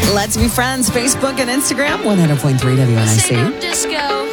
Let's Be Friends, Facebook and Instagram, 100.3 WNIC. Disco.